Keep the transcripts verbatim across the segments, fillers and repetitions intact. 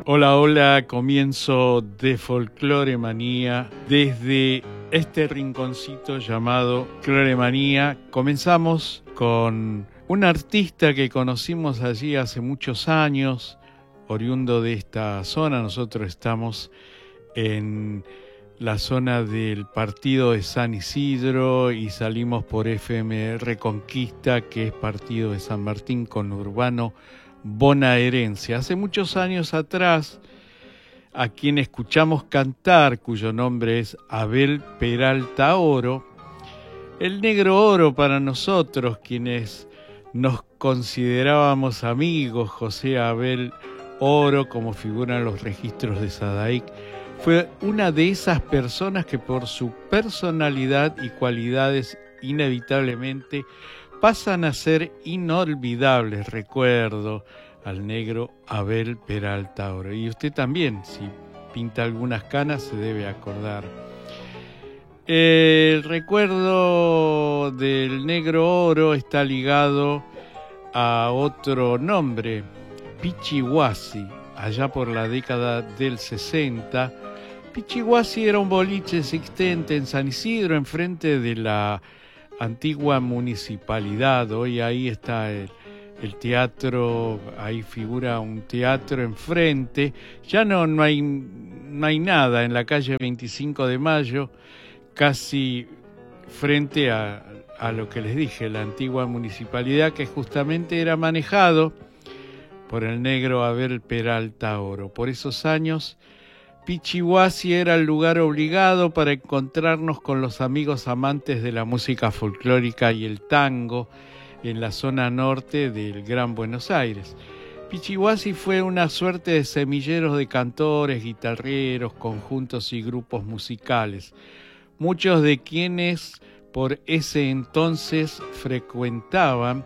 Hola, hola, comienzo de Folclore Manía desde este rinconcito llamado Folclore Manía. Comenzamos con un artista que conocimos allí hace muchos años, oriundo de esta zona. Nosotros estamos en la zona del partido de San Isidro y salimos por F M Reconquista, que es partido de San Martín con Urbano bonaerense. Hace muchos años atrás, a quien escuchamos cantar, cuyo nombre es Abel Peralta Oro, el Negro Oro para nosotros, quienes nos considerábamos amigos, José Abel Oro, como figuran los registros de Sadaic, fue una de esas personas que por su personalidad y cualidades inevitablemente pasan a ser inolvidables. Recuerdo al negro Abel Peralta Oro. Y usted también, si pinta algunas canas, se debe acordar. El recuerdo del Negro Oro está ligado a otro nombre, Pichihuasi. Allá por la década del sesenta, Pichihuasi era un boliche existente en San Isidro, enfrente de la antigua municipalidad. Hoy ahí está el, el teatro, ahí figura un teatro enfrente. Ya no, no, hay, no hay nada en la calle veinticinco de mayo, casi frente a, a lo que les dije, la antigua municipalidad, que justamente era manejado por el negro Abel Peralta Oro. Por esos años, Pichihuasi era el lugar obligado para encontrarnos con los amigos amantes de la música folclórica y el tango en la zona norte del Gran Buenos Aires. Pichihuasi fue una suerte de semilleros de cantores, guitarreros, conjuntos y grupos musicales, muchos de quienes por ese entonces frecuentaban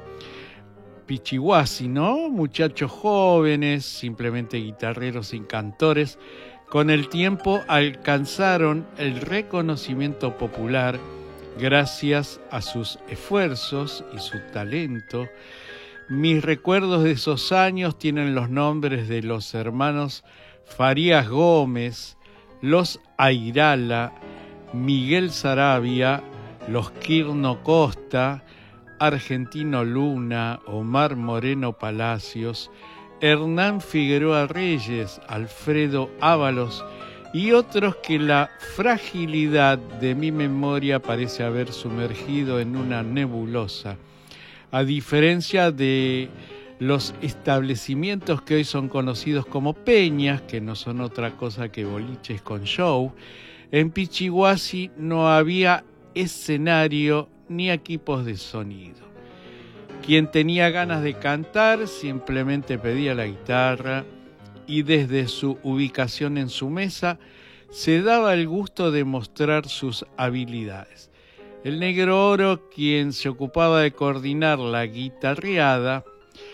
Pichihuasi, ¿no? Muchachos jóvenes, simplemente guitarreros y cantores, con el tiempo alcanzaron el reconocimiento popular gracias a sus esfuerzos y su talento. Mis recuerdos de esos años tienen los nombres de los hermanos Farías Gómez, los Airala, Miguel Saravia, los Quirno Costa, Argentino Luna, Omar Moreno Palacios, Hernán Figueroa Reyes, Alfredo Ábalos y otros que la fragilidad de mi memoria parece haber sumergido en una nebulosa. A diferencia de los establecimientos que hoy son conocidos como peñas, que no son otra cosa que boliches con show, en Pichihuasi no había escenario ni equipos de sonido. Quien tenía ganas de cantar simplemente pedía la guitarra y desde su ubicación en su mesa se daba el gusto de mostrar sus habilidades. El Negro Oro, quien se ocupaba de coordinar la guitarreada,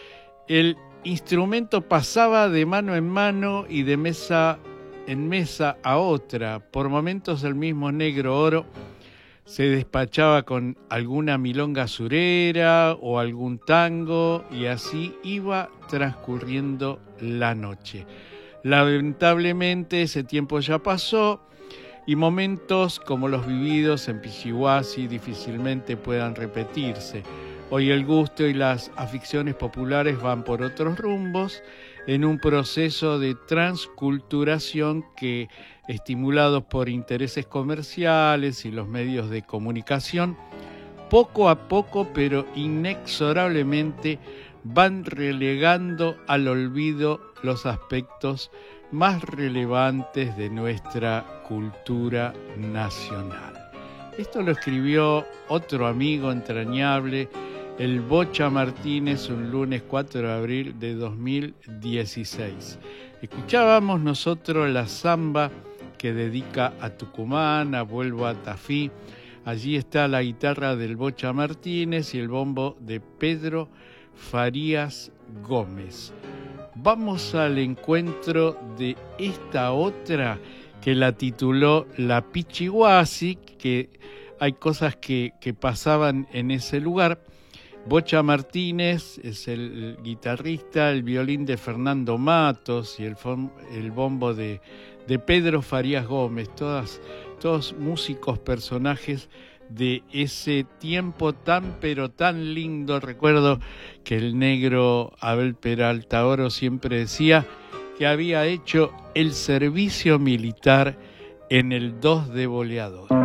el instrumento pasaba de mano en mano y de mesa en mesa a otra. Por momentos el mismo Negro Oro se despachaba con alguna milonga surera o algún tango y así iba transcurriendo la noche. Lamentablemente ese tiempo ya pasó y momentos como los vividos en Pichihuasi difícilmente puedan repetirse. Hoy el gusto y las aficiones populares van por otros rumbos en un proceso de transculturación que, estimulados por intereses comerciales y los medios de comunicación, poco a poco pero inexorablemente van relegando al olvido los aspectos más relevantes de nuestra cultura nacional. Esto lo escribió otro amigo entrañable, el Bocha Martínez, un lunes cuatro de abril de dos mil dieciséis. Escuchábamos nosotros la samba que dedica a Tucumán, a Vuelvo a Tafí. Allí está la guitarra del Bocha Martínez y el bombo de Pedro Farías Gómez. Vamos al encuentro de esta otra que la tituló La Pichihuasi, que hay cosas que, que pasaban en ese lugar. Bocha Martínez es el guitarrista, el violín de Fernando Matos y el, el bombo de, de Pedro Farías Gómez, todas, todos músicos, personajes de ese tiempo tan pero tan lindo. Recuerdo que el negro Abel Peralta Oro siempre decía que había hecho el servicio militar en el dos de Boleador.